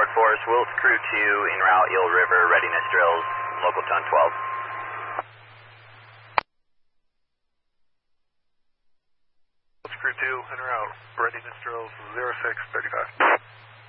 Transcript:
Force, Wills Crew 2 en route, Eel River, readiness drills, local tone 12. Wills Crew 2 en route, readiness drills 0635.